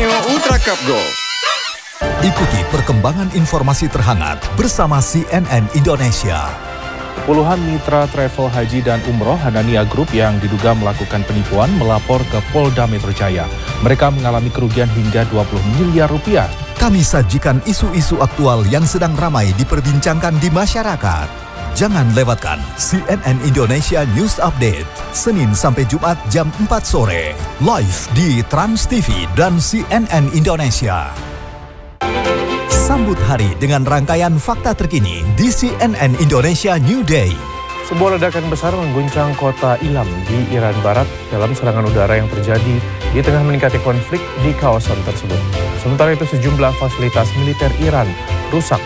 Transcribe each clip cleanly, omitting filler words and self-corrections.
Borneo Ultra Cup Golf. Ikuti perkembangan informasi terhangat bersama CNN Indonesia. Puluhan mitra travel haji dan umroh Hanania Group yang diduga melakukan penipuan melapor ke Polda Metro Jaya. Mereka mengalami kerugian hingga 20 miliar rupiah. Kami sajikan isu-isu aktual yang sedang ramai diperbincangkan di masyarakat. Jangan lewatkan CNN Indonesia News Update, Senin sampai Jumat jam 4 sore, live di Trans TV dan CNN Indonesia. Sambut hari dengan rangkaian fakta terkini di CNN Indonesia New Day. Sebuah ledakan besar mengguncang kota Ilam di Iran Barat dalam serangan udara yang terjadi di tengah meningkatnya konflik di kawasan tersebut. Sementara itu sejumlah fasilitas militer Iran rusak.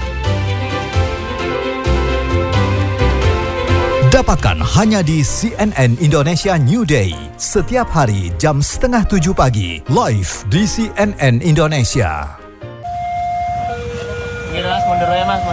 Dapatkan hanya di CNN Indonesia New Day. Setiap hari jam 6:30 pagi, live di CNN Indonesia. Mas, mundur aja mas.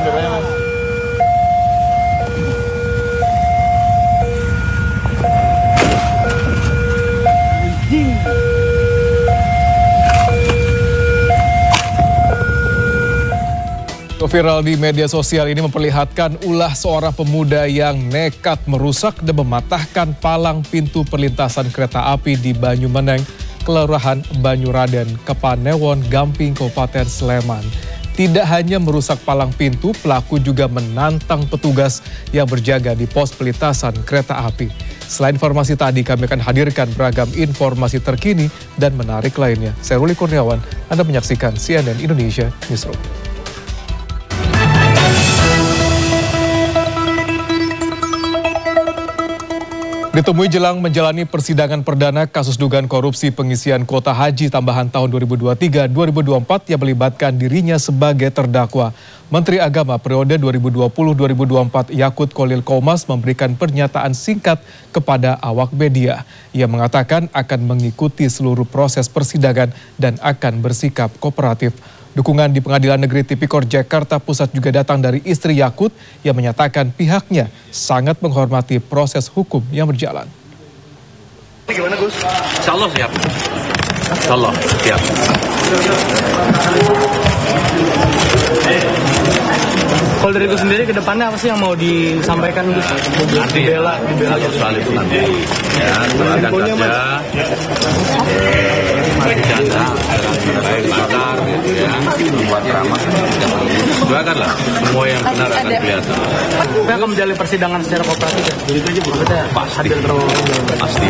Viral di media sosial ini memperlihatkan ulah seorang pemuda yang nekat merusak dan mematahkan palang pintu perlintasan kereta api di Banyumeneng, Kelurahan Banyuraden, Kepanewon, Gamping, Kabupaten Sleman. Tidak hanya merusak palang pintu, pelaku juga menantang petugas yang berjaga di pos perlintasan kereta api. Selain informasi tadi, kami akan hadirkan beragam informasi terkini dan menarik lainnya. Saya Ruli Kurniawan, Anda menyaksikan CNN Indonesia Newsroom. Ditemui jelang menjalani persidangan perdana kasus dugaan korupsi pengisian kuota haji tambahan tahun 2023-2024 yang melibatkan dirinya sebagai terdakwa. Menteri Agama periode 2020-2024 Yakut Kholil Qomas memberikan pernyataan singkat kepada awak media. Ia mengatakan akan mengikuti seluruh proses persidangan dan akan bersikap kooperatif. Dukungan di Pengadilan Negeri Tipikor Jakarta Pusat juga datang dari istri Yakut yang menyatakan pihaknya sangat menghormati proses hukum yang berjalan. Gimana Gus? Insya Allah siap. Insya Allah siap. Kalau dari itu sendiri ke depannya apa sih yang mau disampaikan Gus? Nanti dibela soal itu nanti. Ya, doakan saja. Bercanda, baik bakar, gitu ya, membuat ramah. Doakanlah, semua yang benar akan kelihatan. Tapi akan menjalani persidangan secara kooperatif ya? Jadi itu aja maksudnya pasti. Pasti.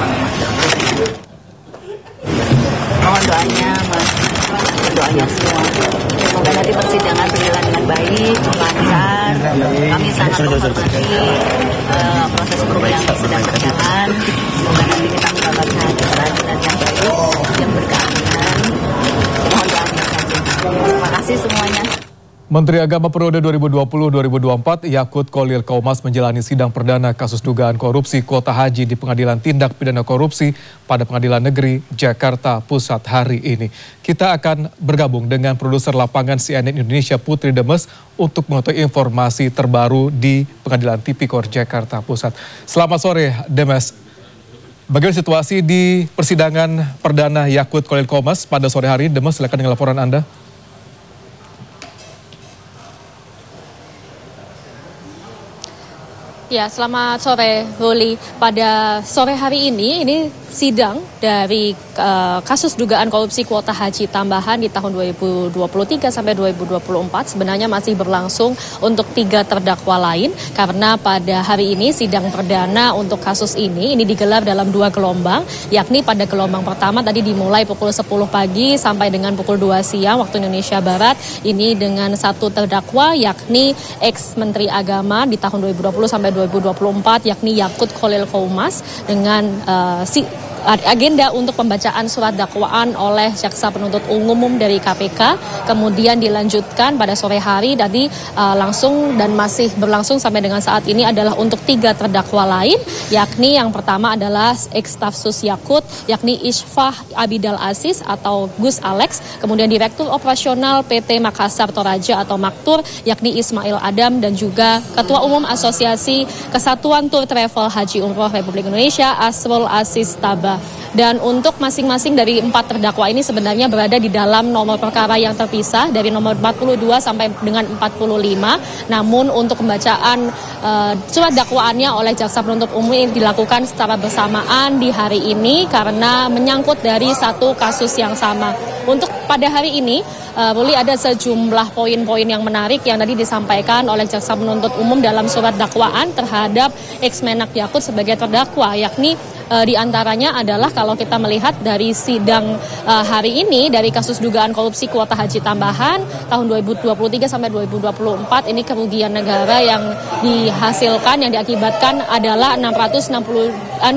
Mohon doanya Mas, doanya semua. Semoga nanti persidangan berjalan dengan baik, lancar. Kami sangat menghormati proses hukum yang sedang berjalan. Semoga nanti kita mendapatkan peradilan yang baik, yang berkeadilan. Mohon doanya saja. Terima kasih semuanya. Menteri Agama periode 2020-2024 Yakut Kholil Qomas menjalani sidang perdana kasus dugaan korupsi kuota haji di Pengadilan Tindak Pidana Korupsi pada Pengadilan Negeri Jakarta Pusat hari ini. Kita akan bergabung dengan produser lapangan CNN Indonesia Putri Demes untuk mengetahui informasi terbaru di Pengadilan Tipikor Jakarta Pusat. Selamat sore Demes. Bagaimana situasi di persidangan perdana Yakut Kholil Qomas pada sore hari? Demes, silakan dengan laporan Anda. Ya, selamat sore Ruli. Pada sore hari ini sidang dari kasus dugaan korupsi kuota haji tambahan di tahun 2023 sampai 2024 sebenarnya masih berlangsung untuk 3 terdakwa lain karena pada hari ini sidang perdana untuk kasus ini digelar dalam 2 gelombang, yakni pada gelombang pertama tadi dimulai pukul 10 pagi sampai dengan pukul 2 siang waktu Indonesia Barat. Ini dengan 1 terdakwa yakni ex-Menteri Agama di tahun 2020 sampai 2024 yakni Yakut Kholil Qomas dengan agenda untuk pembacaan surat dakwaan oleh jaksa penuntut umum dari KPK, kemudian dilanjutkan pada sore hari tadi langsung dan masih berlangsung sampai dengan saat ini adalah untuk 3 terdakwa lain, yakni yang pertama adalah ex-Stafsus Yakut, yakni Isfah Abidal Aziz atau Gus Alex, kemudian Direktur Operasional PT Makassar Toraja atau Maktur, yakni Ismail Adam, dan juga Ketua Umum Asosiasi Kesatuan Tur Travel Haji Umroh Republik Indonesia Asrul Aziz Taba. Dan untuk masing-masing dari 4 terdakwa ini sebenarnya berada di dalam nomor perkara yang terpisah dari nomor 42 sampai dengan 45. Namun untuk pembacaan surat dakwaannya oleh jaksa penuntut umum ini dilakukan secara bersamaan di hari ini karena menyangkut dari satu kasus yang sama. Untuk pada hari ini, Ruli, ada sejumlah poin-poin yang menarik yang tadi disampaikan oleh jaksa penuntut umum dalam surat dakwaan terhadap ex-Menak Yakut sebagai terdakwa, yakni diantaranya adalah kalau kita melihat dari sidang hari ini dari kasus dugaan korupsi kuota haji tambahan tahun 2023 sampai 2024, ini kerugian negara yang dihasilkan, yang diakibatkan adalah 622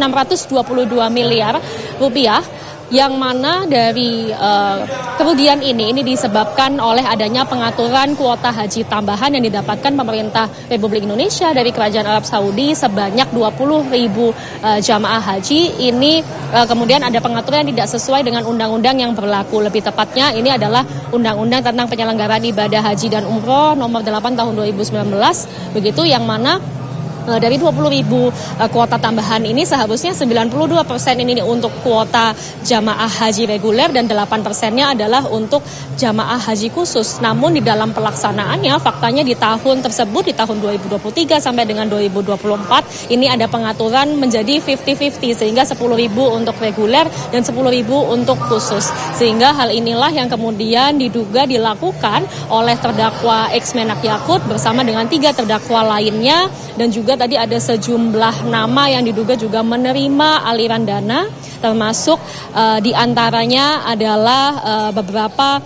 miliar rupiah, yang mana dari kerugian ini disebabkan oleh adanya pengaturan kuota haji tambahan yang didapatkan pemerintah Republik Indonesia dari Kerajaan Arab Saudi sebanyak 20.000 jamaah haji. Ini kemudian ada pengaturan yang tidak sesuai dengan undang-undang yang berlaku. Lebih tepatnya ini adalah Undang-Undang tentang penyelenggaraan ibadah haji dan umroh nomor 8 tahun 2019, begitu, yang mana dari 20.000 kuota tambahan ini seharusnya 92% ini untuk kuota jamaah haji reguler dan 8%-nya adalah untuk jamaah haji khusus. Namun di dalam pelaksanaannya faktanya di tahun tersebut, di tahun 2023 sampai dengan 2024 ini ada pengaturan menjadi 50-50 sehingga 10.000 untuk reguler dan 10.000 untuk khusus. Sehingga hal inilah yang kemudian diduga dilakukan oleh terdakwa ex-Menak Yakut bersama dengan 3 terdakwa lainnya, dan juga tadi ada sejumlah nama yang diduga juga menerima aliran dana, termasuk diantaranya adalah beberapa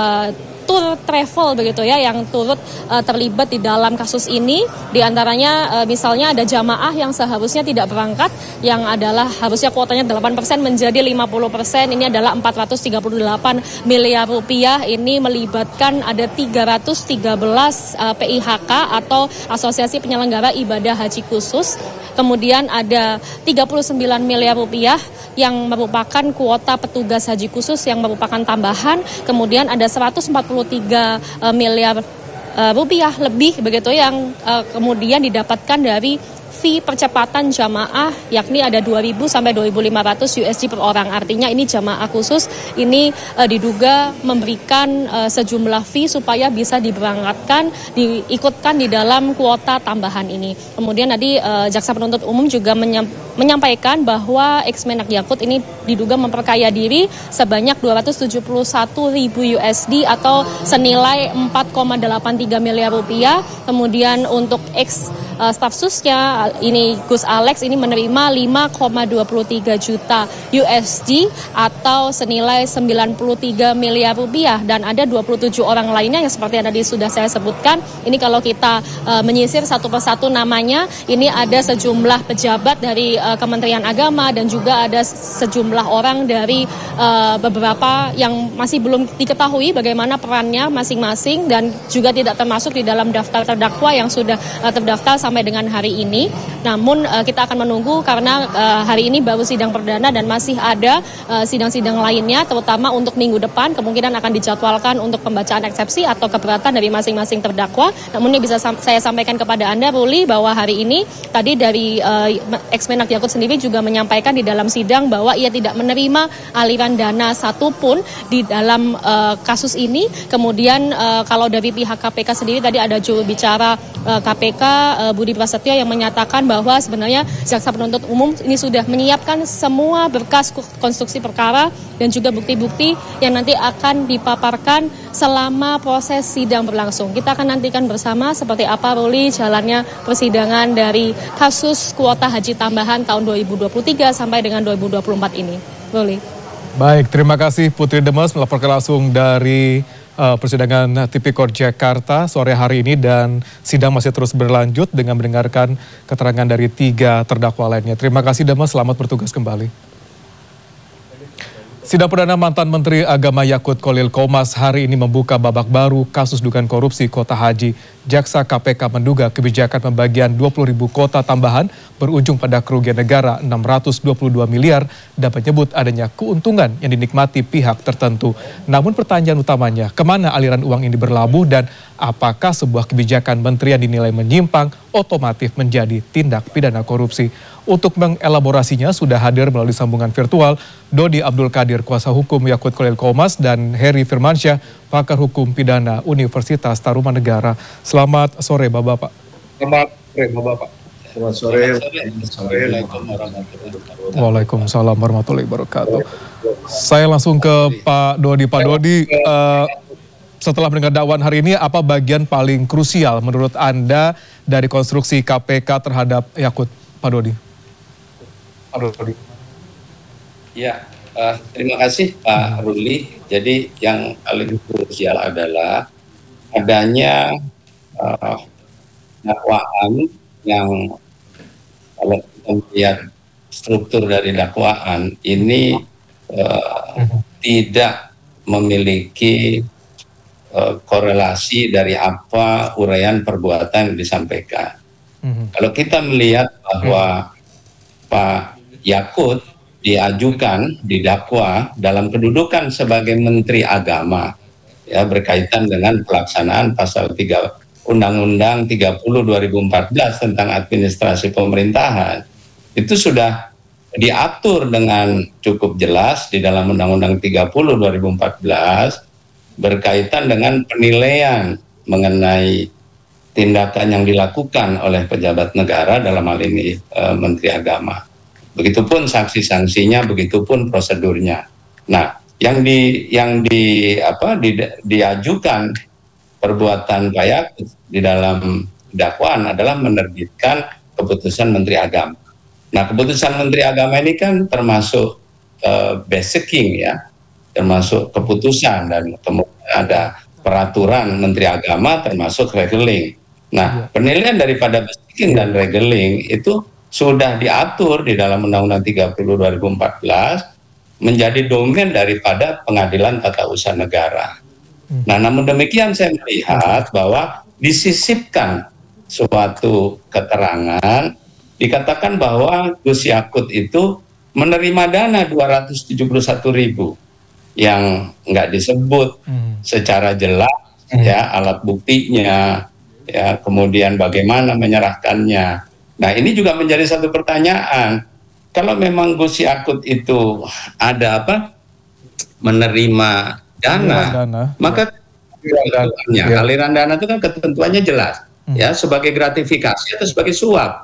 tour travel begitu ya yang turut terlibat di dalam kasus ini. Di antaranya misalnya ada jamaah yang seharusnya tidak berangkat, yang adalah harusnya kuotanya 8% menjadi 50%. Ini adalah 438 miliar rupiah. Ini melibatkan ada 313 PIHK atau Asosiasi Penyelenggara Ibadah Haji Khusus. Kemudian ada 39 miliar rupiah yang merupakan kuota petugas haji khusus yang merupakan tambahan. Kemudian ada 143 miliar rupiah lebih begitu yang kemudian didapatkan dari fee percepatan jamaah, yakni ada 2.000 sampai 2.500 USD per orang. Artinya ini jamaah khusus ini diduga memberikan sejumlah fee supaya bisa diberangkatkan, diikutkan di dalam kuota tambahan ini. Kemudian tadi jaksa penuntut umum juga menyampaikan bahwa ex-Menak Yakut ini diduga memperkaya diri sebanyak 271.000 USD atau senilai 4,83 miliar rupiah. Kemudian untuk staf susnya ini Gus Alex ini menerima 5,23 juta USD atau senilai 93 miliar rupiah, dan ada 27 orang lainnya yang seperti yang tadi sudah saya sebutkan. Ini kalau kita menyisir satu persatu namanya, ini ada sejumlah pejabat dari Kementerian Agama dan juga ada sejumlah orang dari beberapa yang masih belum diketahui bagaimana perannya masing-masing dan juga tidak termasuk di dalam daftar terdakwa yang sudah terdaftar sampai dengan hari ini. Namun kita akan menunggu karena hari ini baru sidang perdana dan masih ada sidang-sidang lainnya, terutama untuk minggu depan kemungkinan akan dijadwalkan untuk pembacaan eksepsi atau keberatan dari masing-masing terdakwa. Namun ini bisa saya sampaikan kepada Anda, Ruli, bahwa hari ini tadi dari ex-Menak Yakut sendiri juga menyampaikan di dalam sidang bahwa ia tidak menerima aliran dana satupun di dalam kasus ini. Kemudian kalau dari pihak KPK sendiri tadi ada juru bicara KPK Budi Prasetyo yang menyatakan bahwa sebenarnya jaksa penuntut umum ini sudah menyiapkan semua berkas konstruksi perkara dan juga bukti-bukti yang nanti akan dipaparkan selama proses sidang berlangsung. Kita akan nantikan bersama seperti apa, Ruli, jalannya persidangan dari kasus kuota haji tambahan tahun 2023 sampai dengan 2024 ini. Ruli. Baik, terima kasih Putri Demes melaporkan langsung dari persidangan Tipikor Jakarta sore hari ini, dan sidang masih terus berlanjut dengan mendengarkan keterangan dari 3 terdakwa lainnya. Terima kasih Demes, selamat bertugas kembali. Sidang perdana mantan Menteri Agama Yakut Khalil Qomas hari ini membuka babak baru kasus dugaan korupsi kuota haji Jaksa KPK menduga kebijakan pembagian 20.000 kuota tambahan berujung pada kerugian negara 622 miliar dan menyebut adanya keuntungan yang dinikmati pihak tertentu. Namun pertanyaan utamanya, kemana aliran uang ini berlabuh dan apakah sebuah kebijakan menteri yang dinilai menyimpang otomatis menjadi tindak pidana korupsi? Untuk mengelaborasinya sudah hadir melalui sambungan virtual Dodi Abdul Qadir, kuasa hukum Yakut Kolil Komas, dan Heri Firmansyah, pakar hukum pidana Universitas Tarumanegara. Selamat sore Bapak-Bapak. Selamat sore. Assalamualaikum warahmatullahi wabarakatuh. Waalaikumsalam warahmatullahi wabarakatuh. Saya langsung ke Pak Dodi. Pak Dodi, setelah mendengar dakwaan hari ini, apa bagian paling krusial menurut Anda dari konstruksi KPK terhadap Yakut, Pak Dodi? Ya, terima kasih Pak Ruli. Jadi yang paling krusial adalah adanya dakwaan yang, kalau kita melihat struktur dari dakwaan ini tidak memiliki korelasi dari apa uraian perbuatan yang disampaikan. Kalau kita melihat bahwa Pak Yakut diajukan, didakwa dalam kedudukan sebagai Menteri Agama, ya, berkaitan dengan pelaksanaan pasal 3 Undang-Undang 30 2014 tentang administrasi pemerintahan, itu sudah diatur dengan cukup jelas di dalam Undang-Undang 30 2014 berkaitan dengan penilaian mengenai tindakan yang dilakukan oleh pejabat negara, dalam hal ini Menteri Agama. Begitupun sanksi-sanksinya, begitupun prosedurnya. Nah, yang diajukan perbuatan Pak Yakut di dalam dakwaan adalah menerbitkan keputusan Menteri Agama. Nah, keputusan Menteri Agama ini kan termasuk basicing, ya, termasuk keputusan, dan kemudian ada peraturan Menteri Agama termasuk regeling. Nah, penilaian daripada basicing dan regeling itu sudah diatur di dalam Undang-Undang 30 2014 menjadi domain daripada Pengadilan Tata Usaha Negara. Nah, namun demikian saya melihat bahwa disisipkan suatu keterangan, dikatakan bahwa Gus Yakut itu menerima dana 271.000 yang nggak disebut secara jelas, ya, alat buktinya, ya, kemudian bagaimana menyerahkannya. Nah, ini juga menjadi satu pertanyaan. Kalau memang Gus Yakut itu ada menerima dana, maka aliran dana itu kan ketentuannya jelas, ya, sebagai gratifikasi atau sebagai suap.